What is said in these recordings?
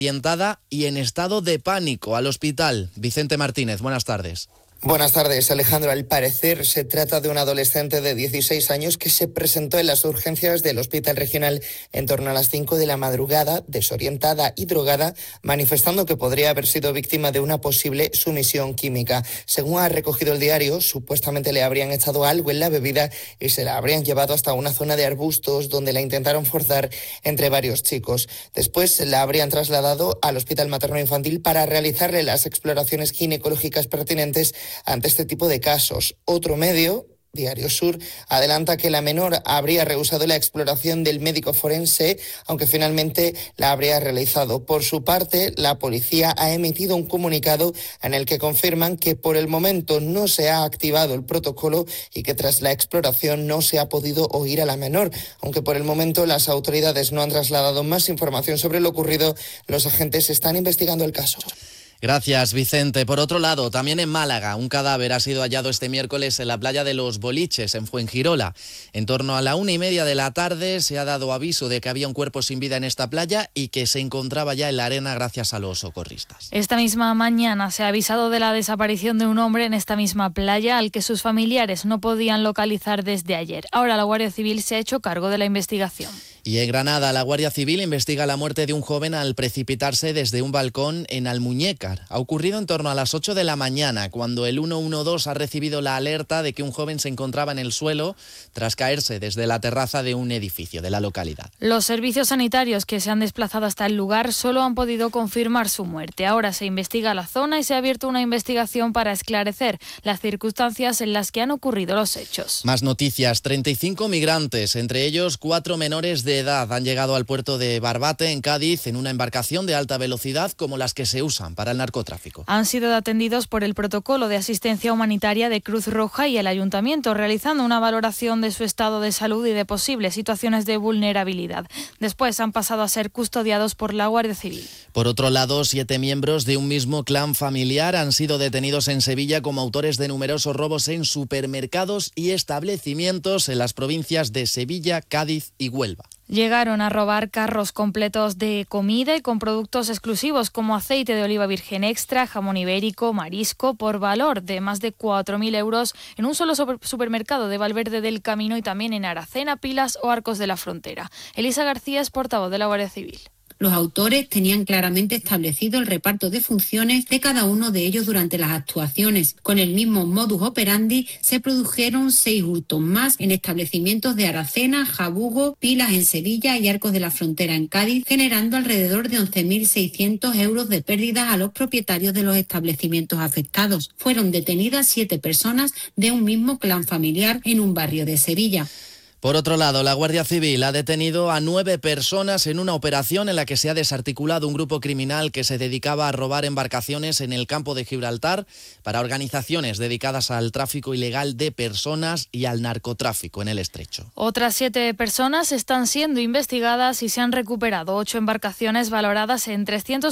orientada y en estado de pánico al hospital. Vicente Martínez, buenas tardes. Buenas tardes, Alejandro. Al parecer se trata de un adolescente de 16 años que se presentó en las urgencias del Hospital Regional en torno a las 5 de la madrugada, desorientada y drogada, manifestando que podría haber sido víctima de una posible sumisión química. Según ha recogido el diario, supuestamente le habrían echado algo en la bebida y se la habrían llevado hasta una zona de arbustos donde la intentaron forzar entre varios chicos. Después la habrían trasladado al Hospital Materno Infantil para realizarle las exploraciones ginecológicas pertinentes ante este tipo de casos. Otro medio, Diario Sur, adelanta que la menor habría rehusado la exploración del médico forense, aunque finalmente la habría realizado. Por su parte, la policía ha emitido un comunicado en el que confirman que por el momento no se ha activado el protocolo y que tras la exploración no se ha podido oír a la menor. Aunque por el momento las autoridades no han trasladado más información sobre lo ocurrido, los agentes están investigando el caso. Gracias, Vicente. Por otro lado, también en Málaga, un cadáver ha sido hallado este miércoles en la playa de Los Boliches, en Fuengirola. En torno a la 1:30 de la tarde se ha dado aviso de que había un cuerpo sin vida en esta playa y que se encontraba ya en la arena gracias a los socorristas. Esta misma mañana se ha avisado de la desaparición de un hombre en esta misma playa al que sus familiares no podían localizar desde ayer. Ahora la Guardia Civil se ha hecho cargo de la investigación. Y en Granada, la Guardia Civil investiga la muerte de un joven al precipitarse desde un balcón en Almuñécar. Ha ocurrido en torno a las 8 de la mañana, cuando el 112 ha recibido la alerta de que un joven se encontraba en el suelo tras caerse desde la terraza de un edificio de la localidad. Los servicios sanitarios que se han desplazado hasta el lugar solo han podido confirmar su muerte. Ahora se investiga la zona y se ha abierto una investigación para esclarecer las circunstancias en las que han ocurrido los hechos. Más noticias. 35 migrantes, entre ellos 4 menores de edad, han llegado al puerto de Barbate, en Cádiz, en una embarcación de alta velocidad como las que se usan para el narcotráfico. Han sido atendidos por el protocolo de asistencia humanitaria de Cruz Roja y el Ayuntamiento, realizando una valoración de su estado de salud y de posibles situaciones de vulnerabilidad. Después han pasado a ser custodiados por la Guardia Civil. Por otro lado, 7 miembros de un mismo clan familiar han sido detenidos en Sevilla como autores de numerosos robos en supermercados y establecimientos en las provincias de Sevilla, Cádiz y Huelva. Llegaron a robar carros completos de comida y con productos exclusivos como aceite de oliva virgen extra, jamón ibérico, marisco, por valor de más de 4.000 euros en un solo supermercado de Valverde del Camino y también en Aracena, Pilas o Arcos de la Frontera. Elisa García es portavoz de la Guardia Civil. Los autores tenían claramente establecido el reparto de funciones de cada uno de ellos durante las actuaciones. Con el mismo modus operandi se produjeron 6 hurtos más en establecimientos de Aracena, Jabugo, Pilas en Sevilla y Arcos de la Frontera en Cádiz, generando alrededor de 11.600 euros de pérdidas a los propietarios de los establecimientos afectados. Fueron detenidas 7 personas de un mismo clan familiar en un barrio de Sevilla. Por otro lado, la Guardia Civil ha detenido a 9 personas en una operación en la que se ha desarticulado un grupo criminal que se dedicaba a robar embarcaciones en el campo de Gibraltar para organizaciones dedicadas al tráfico ilegal de personas y al narcotráfico en el estrecho. Otras 7 personas están siendo investigadas y se han recuperado 8 embarcaciones valoradas en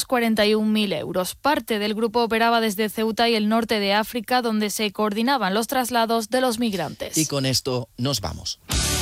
341.000 euros. Parte del grupo operaba desde Ceuta y el norte de África, donde se coordinaban los traslados de los migrantes. Y con esto nos vamos.